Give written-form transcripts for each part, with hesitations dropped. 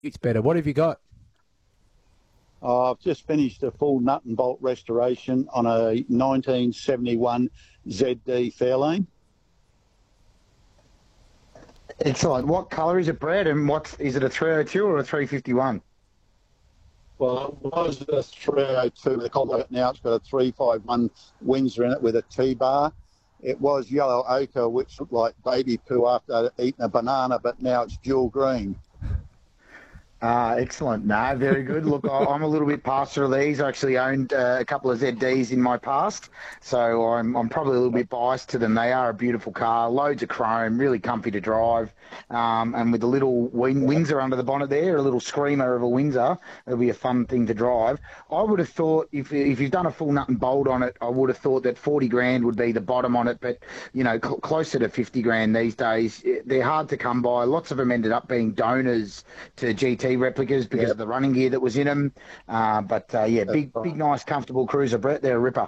it's better. What have you got? I've just finished a full nut and bolt restoration on a 1971 ZD Fairlane. Excellent. What colour is it, Brad? And is it a 302 or a 351? Well, it was a 302. They call it now. It's got a 351 Windsor in it with a T-bar. It was yellow ochre, which looked like baby poo after eating a banana, but now it's dual green. Excellent. No, very good. Look, I'm a little bit partial to these. I actually owned a couple of ZDs in my past, so I'm probably a little bit biased to them. They are a beautiful car, loads of chrome, really comfy to drive, and with a little Windsor under the bonnet there, a little screamer of a Windsor, it'll be a fun thing to drive. I would have thought if you've done a full nut and bolt on it, I would have thought that 40 grand would be the bottom on it, but you know, closer to 50 grand these days. They're hard to come by. Lots of them ended up being donors to GT replicas because of the running gear that was in them. Big, nice, comfortable cruiser, Brett. They're a ripper.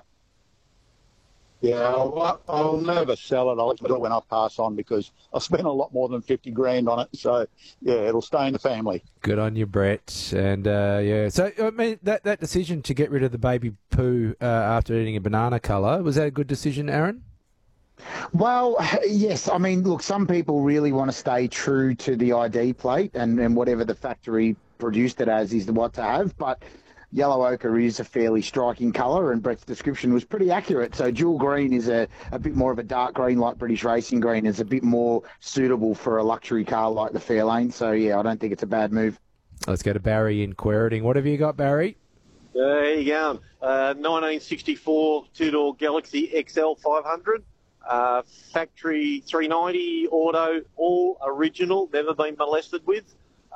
Yeah, I'll never sell it. I'll do it when I pass on because I spent a lot more than 50 grand on it. So, yeah, it'll stay in the family. Good on you, Brett. And, so, I mean, that decision to get rid of the baby poo after eating a banana colour, was that a good decision, Aaron? Well, yes. I mean, look, some people really want to stay true to the ID plate and whatever the factory produced it as is what to have. But yellow ochre is a fairly striking colour, and Brett's description was pretty accurate. So dual green is a bit more of a dark green like British Racing Green. It's a bit more suitable for a luxury car like the Fairlane. So, yeah, I don't think it's a bad move. Let's go to Barry in Queriting. What have you got, Barry? There you go. 1964 two-door Galaxy XL 500. Factory 390 auto, all original, never been molested with.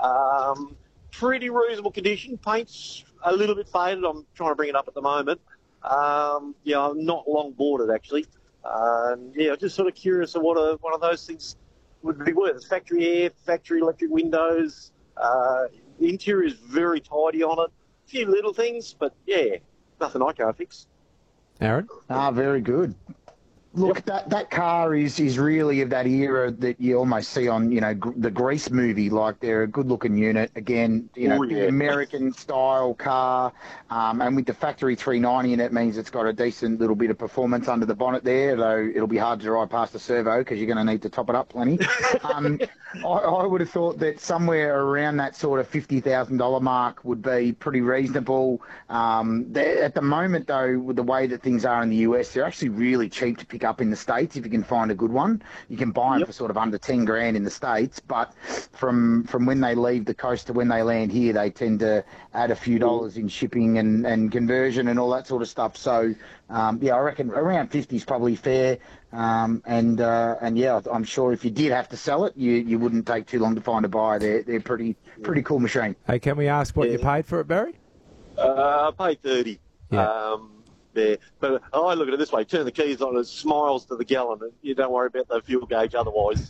Pretty reasonable condition. Paint's a little bit faded. I'm trying to bring it up at the moment. I'm not long boarded actually. Just sort of curious of what one of those things would be worth. It's factory air, factory electric windows. The interior is very tidy on it. A few little things, but yeah, nothing I can't fix. Aaron? Very good. Look, that car is really of that era that you almost see on, the Grease movie. Like, they're a good-looking unit. Again, American-style car. And with the factory 390 in it means it's got a decent little bit of performance under the bonnet there, though it'll be hard to drive past the servo because you're going to need to top it up plenty. I would have thought that somewhere around that sort of $50,000 mark would be pretty reasonable. At the moment, though, with the way that things are in the US, they're actually really cheap to pick up in the States if you can find a good one. You can buy them for sort of under 10 grand in the States, but from when they leave the coast to when they land here, they tend to add a few dollars in shipping and conversion and all that sort of stuff. So, I reckon around 50 is probably fair. I'm sure if you did have to sell it, you wouldn't take too long to find a buyer. They're pretty cool machine. Hey, can we ask what you paid for it, Barry? I paid 30. Yeah. But I look at it this way: turn the keys on, it smiles to the gallon. You don't worry about the fuel gauge otherwise.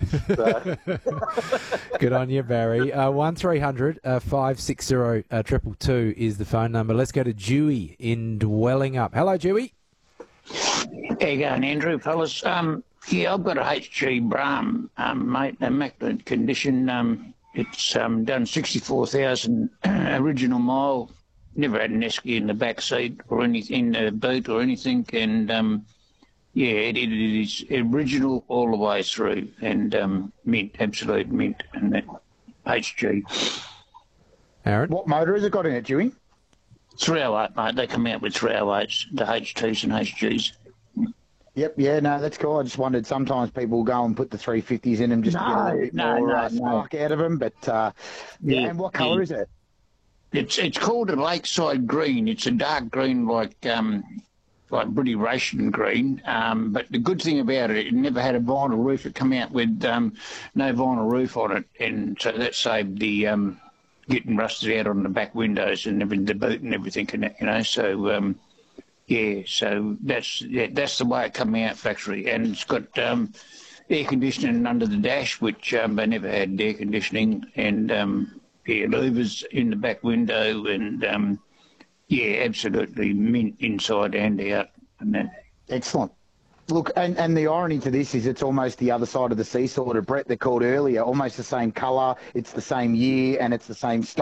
Good on you, Barry. 1300 560 222 is the phone number. Let's go to Dewey in Dwelling Up. Hello, Dewey. How you going, Andrew, fellas? I've got a HG Brahm, mate, immaculate condition. It's done 64,000 original mile. Never had an esky in the back seat or anything, in the boot or anything, and it is original all the way through, and mint, absolute mint, and that HG. Aaron? What motor has it got in it, Dewey? 308, mate. They come out with 308s, the HTs and HGs. Yep, yeah, no, that's cool. I just wondered, sometimes people go and put the 350s in them just to get a little bit more spark out of them, but and what colour is it? It's called a lakeside green. It's a dark green like British Racing green. But the good thing about it never had a vinyl roof. It come out with no vinyl roof on it, and so that saved the getting rusted out on the back windows and everything, the boot and everything, So so that's the way it come out factory, and it's got air conditioning under the dash, which they never had air conditioning, and louvers in the back window, and absolutely mint inside and out. And that. Excellent. Look, and the irony to this is it's almost the other side of the seesaw to Brett that called earlier. Almost the same colour, it's the same year, and it's the same style.